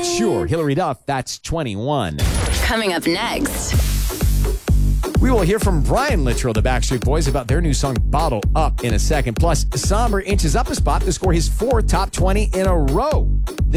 Sure. Hilary Duff, that's 21. Coming up next. We will hear from Brian Littrell of the Backstreet Boys about their new song, Bottle Up, in a second. Plus, Somber inches up a spot to score his 4th top 20 in a row.